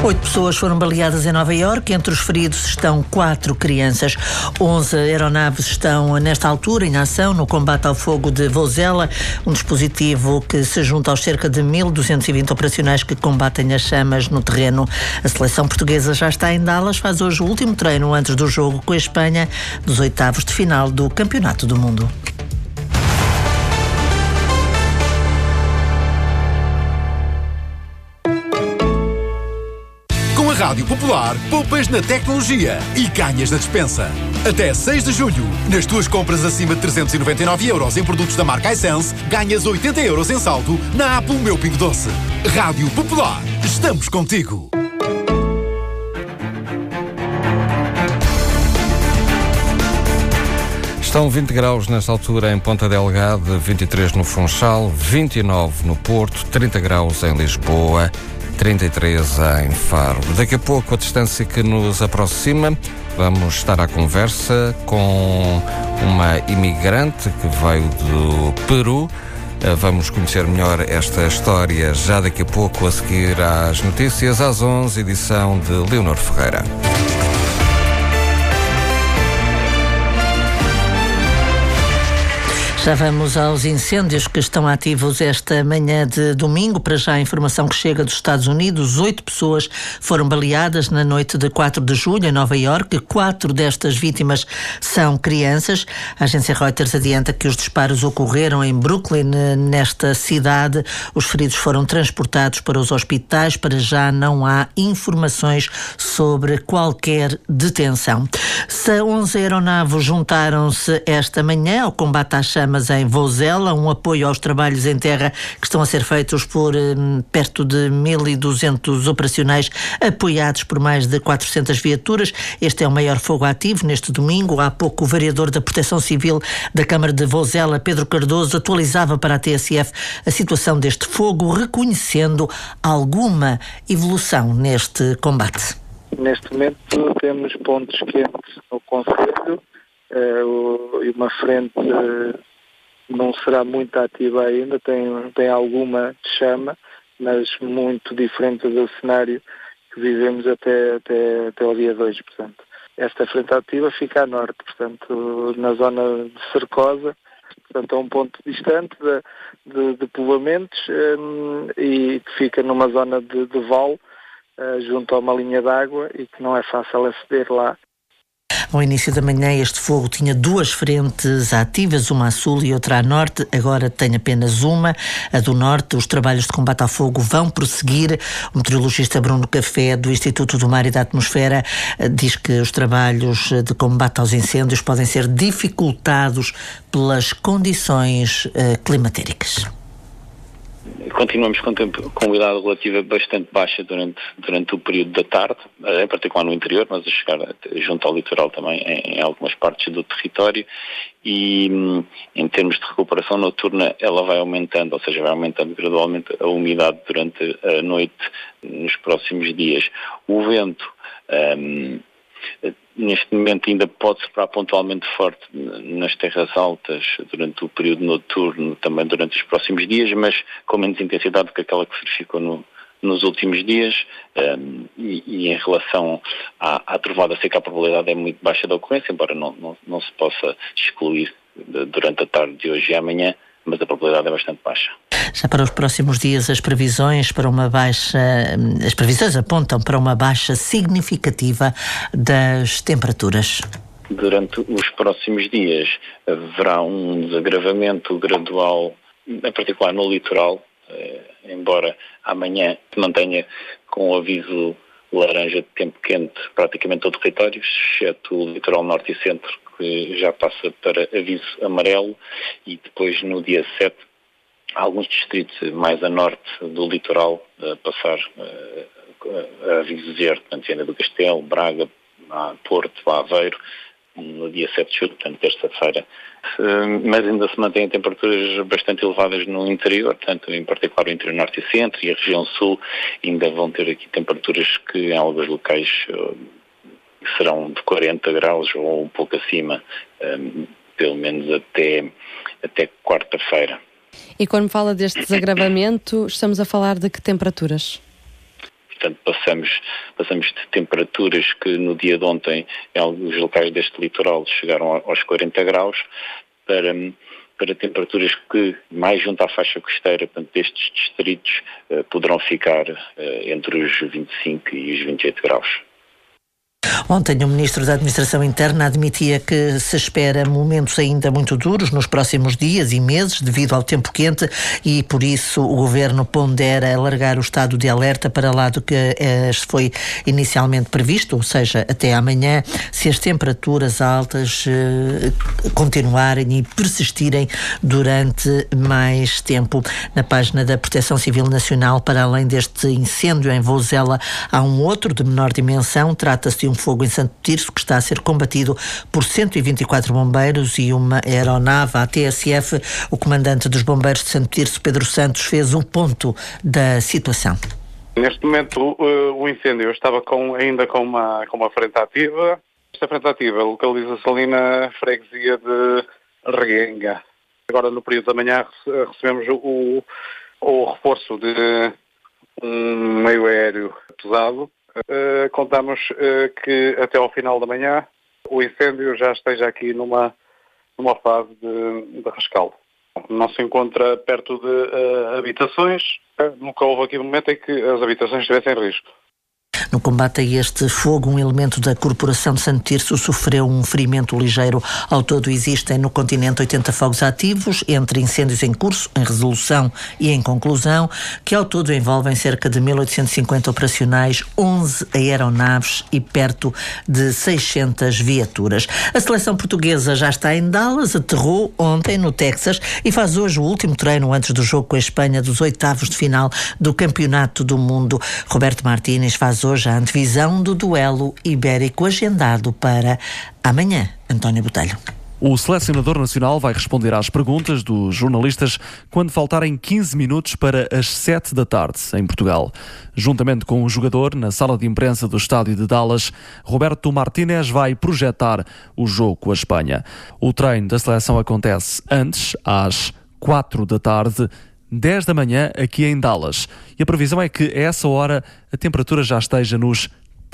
8 pessoas foram baleadas em Nova Iorque. Entre os feridos estão 4 crianças. 11 aeronaves estão, nesta altura, em ação no combate ao fogo de Vozela, um dispositivo que se junta aos cerca de 1.220 operacionais que combatem as chamas no terreno. A seleção portuguesa já está em Dallas, faz hoje o último treino antes do jogo com a Espanha dos oitavos de final do Campeonato do Mundo. Com a Rádio Popular, poupas na tecnologia e ganhas na despensa. Até 6 de julho, nas tuas compras acima de 399 € em produtos da marca iSense, ganhas 80 € em saldo na app O Meu Pingo Doce. Rádio Popular, estamos contigo. Estão 20 graus nesta altura em Ponta Delgada, 23 no Funchal, 29 no Porto, 30 graus em Lisboa, 33 em Faro. Daqui a pouco, a distância que nos aproxima, vamos estar à conversa com uma imigrante que veio do Peru. Vamos conhecer melhor esta história já daqui a pouco, a seguir às notícias, às 11, edição de Leonor Ferreira. Já vamos aos incêndios que estão ativos esta manhã de domingo. Para já a informação que chega dos Estados Unidos: 8 pessoas foram baleadas na noite de 4 de julho em Nova Iorque. 4 destas vítimas são crianças. A agência Reuters adianta que os disparos ocorreram em Brooklyn, nesta cidade. Os feridos foram transportados para os hospitais. Para já não há informações sobre qualquer detenção. 11 aeronaves juntaram-se esta manhã ao combate às chamas em Vozela, um apoio aos trabalhos em terra que estão a ser feitos por perto de 1.200 operacionais, apoiados por mais de 400 viaturas. Este é o maior fogo ativo neste domingo. Há pouco o vereador da Proteção Civil da Câmara de Vozela, Pedro Cardoso, atualizava para a TSF a situação deste fogo, reconhecendo alguma evolução neste combate. Neste momento temos pontos quentes no concelho e uma frente não será muito ativa ainda, tem alguma chama, mas muito diferente do cenário que vivemos até o dia 2, portanto. Esta frente ativa fica a norte, portanto, na zona de Cercosa, portanto, é um ponto distante de povoamentos e que fica numa zona de vale, junto a uma linha de água, e que não é fácil aceder lá. Ao início da manhã, este fogo tinha 2 frentes ativas, uma a sul e outra a norte. Agora tem apenas uma, a do norte. Os trabalhos de combate ao fogo vão prosseguir. O meteorologista Bruno Café, do Instituto do Mar e da Atmosfera, diz que os trabalhos de combate aos incêndios podem ser dificultados pelas condições climatéricas. Continuamos com umidade relativa bastante baixa durante o período da tarde, em particular no interior, mas a chegar junto ao litoral também em algumas partes do território, e em termos de recuperação noturna ela vai aumentando, ou seja, vai aumentando gradualmente a umidade durante a noite nos próximos dias. O vento neste momento ainda pode soprar pontualmente forte nas terras altas durante o período noturno, também durante os próximos dias, mas com menos intensidade do que aquela que se verificou nos últimos dias, e em relação à trovada seca, a probabilidade é muito baixa da ocorrência, embora não se possa excluir durante a tarde de hoje e amanhã, mas a probabilidade é bastante baixa. Já para os próximos dias, as previsões apontam para uma baixa significativa das temperaturas. Durante os próximos dias haverá um desagravamento gradual, em particular no litoral, embora amanhã se mantenha com o aviso laranja de tempo quente praticamente todo o território, exceto o litoral norte e centro, que já passa para aviso amarelo, e depois no dia 7 há alguns distritos mais a norte do litoral a passar a aviso verde, portanto, Viana do Castelo, Braga, Porto, Aveiro, no dia 7 de julho, portanto, terça-feira. Mas ainda se mantêm temperaturas bastante elevadas no interior, portanto, em particular o interior norte e centro, e a região sul ainda vão ter aqui temperaturas que em alguns locais serão de 40 graus ou um pouco acima, pelo menos até quarta-feira. E quando fala deste desagravamento, estamos a falar de que temperaturas? Portanto, passamos de temperaturas que no dia de ontem, em alguns locais deste litoral, chegaram aos 40 graus, para temperaturas que, mais junto à faixa costeira, portanto, destes distritos, poderão ficar entre os 25 e os 28 graus. Ontem o Ministro da Administração Interna admitia que se espera momentos ainda muito duros nos próximos dias e meses devido ao tempo quente e por isso o Governo pondera alargar o estado de alerta para lá do que foi inicialmente previsto, ou seja, até amanhã, se as temperaturas altas continuarem e persistirem durante mais tempo. Na página da Proteção Civil Nacional, para além deste incêndio em Vozela, há um outro de menor dimensão. Trata-se de um fogo em Santo Tirso que está a ser combatido por 124 bombeiros e uma aeronave. A TSF, o comandante dos bombeiros de Santo Tirso, Pedro Santos, fez o ponto da situação. Neste momento o incêndio estava ainda com uma frente ativa. Esta frente ativa localiza-se ali na freguesia de Reguenga. Agora no período da manhã recebemos o reforço de um meio aéreo pesado. Contamos que até ao final da manhã o incêndio já esteja aqui numa fase de rescaldo. Não se encontra perto de habitações. Nunca houve aqui um momento em que as habitações estivessem em risco. No combate a este fogo, um elemento da Corporação de Santo Tirso sofreu um ferimento ligeiro. Ao todo existem no continente 80 fogos ativos, entre incêndios em curso, em resolução e em conclusão, que ao todo envolvem cerca de 1.850 operacionais, 11 aeronaves e perto de 600 viaturas. A seleção portuguesa já está em Dallas, aterrou ontem no Texas e faz hoje o último treino antes do jogo com a Espanha dos oitavos de final do Campeonato do Mundo. Roberto Martínez faz hoje a antevisão do duelo ibérico agendado para amanhã. António Botelho. O selecionador nacional vai responder às perguntas dos jornalistas quando faltarem 15 minutos para as 7 da tarde, em Portugal. Juntamente com o jogador, na sala de imprensa do estádio de Dallas, Roberto Martínez vai projetar o jogo com a Espanha. O treino da seleção acontece antes, às 4 da tarde, 10 da manhã, aqui em Dallas. E a previsão é que, a essa hora, a temperatura já esteja nos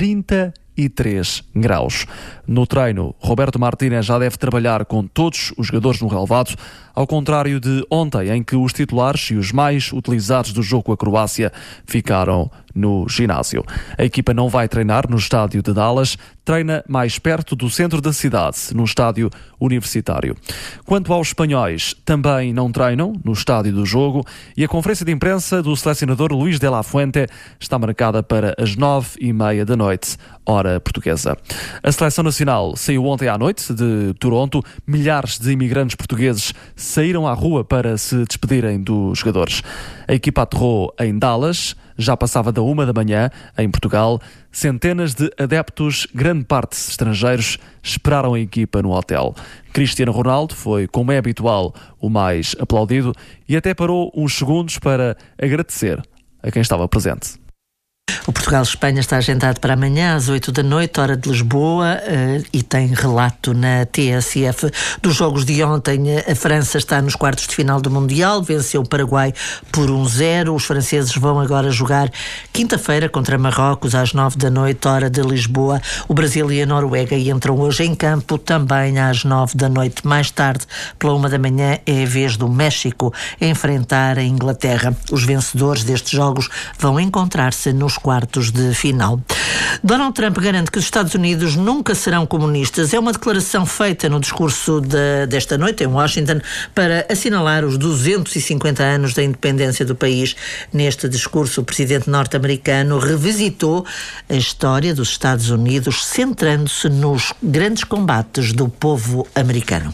33 graus. No treino, Roberto Martínez já deve trabalhar com todos os jogadores no relvado, ao contrário de ontem, em que os titulares e os mais utilizados do jogo com a Croácia ficaram no ginásio. A equipa não vai treinar no estádio de Dallas, treina mais perto do centro da cidade, no estádio universitário. Quanto aos espanhóis, também não treinam no estádio do jogo e a conferência de imprensa do selecionador Luís de la Fuente está marcada para as 9h30 da noite, hora portuguesa. A seleção nacional saiu ontem à noite de Toronto. Milhares de imigrantes portugueses saíram à rua para se despedirem dos jogadores. A equipa aterrou em Dallas, já passava da 1 da manhã, em Portugal. Centenas de adeptos, grande parte estrangeiros, esperaram a equipa no hotel. Cristiano Ronaldo foi, como é habitual, o mais aplaudido e até parou uns segundos para agradecer a quem estava presente. O Portugal-Espanha está agendado para amanhã às 8 da noite, hora de Lisboa, e tem relato na TSF dos jogos de ontem. A França está nos quartos de final do Mundial, venceu o Paraguai por 1-0. Os franceses vão agora jogar quinta-feira contra Marrocos às 9 da noite, hora de Lisboa. O Brasil e a Noruega entram hoje em campo também às 9 da noite. Mais tarde, pela 1 da manhã, é a vez do México enfrentar a Inglaterra. Os vencedores destes jogos vão encontrar-se nos quartos de final. Donald Trump garante que os Estados Unidos nunca serão comunistas. É uma declaração feita no discurso desta noite em Washington para assinalar os 250 anos da independência do país. Neste discurso, o presidente norte-americano revisitou a história dos Estados Unidos, centrando-se nos grandes combates do povo americano.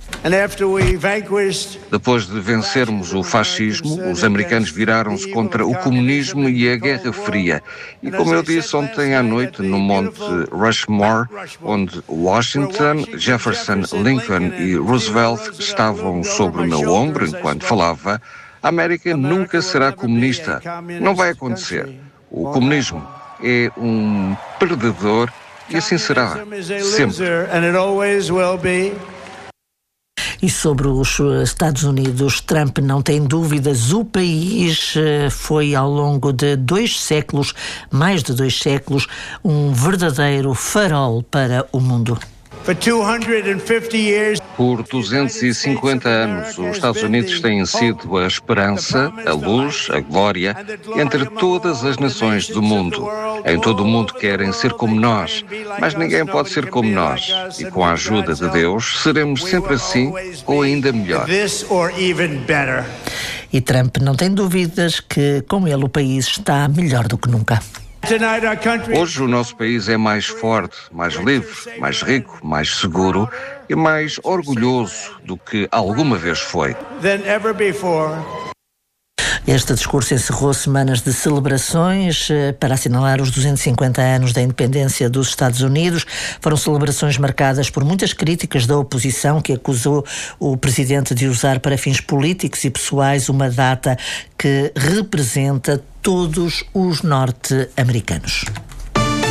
Depois de vencermos o fascismo, os americanos viraram-se contra o comunismo e a Guerra Fria. E como eu disse ontem à noite no Monte Rushmore, onde Washington, Jefferson, Lincoln e Roosevelt estavam sobre o meu ombro enquanto falava, a América nunca será comunista. Não vai acontecer. O comunismo é um perdedor e assim será, sempre. E sobre os Estados Unidos, Trump não tem dúvidas, o país foi ao longo de 2 séculos, mais de 2 séculos, um verdadeiro farol para o mundo. Por 250 anos, os Estados Unidos têm sido a esperança, a luz, a glória entre todas as nações do mundo. Em todo o mundo querem ser como nós, mas ninguém pode ser como nós. E com a ajuda de Deus, seremos sempre assim ou ainda melhor. E Trump não tem dúvidas que, com ele, o país está melhor do que nunca. Hoje o nosso país é mais forte, mais livre, mais rico, mais seguro e mais orgulhoso do que alguma vez foi. Este discurso encerrou semanas de celebrações para assinalar os 250 anos da independência dos Estados Unidos. Foram celebrações marcadas por muitas críticas da oposição, que acusou o presidente de usar para fins políticos e pessoais uma data que representa todos os norte-americanos.